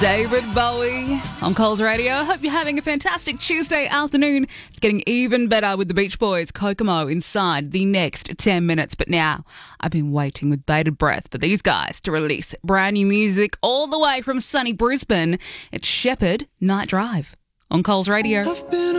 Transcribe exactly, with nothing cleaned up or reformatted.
David Bowie on Coles Radio. Hope you're having a fantastic Tuesday afternoon. It's getting even better with the Beach Boys, Kokomo, inside the next ten minutes. But now, I've been waiting with bated breath for these guys to release brand new music all the way from sunny Brisbane. It's Shepherd Night Drive on Coles Radio. I've been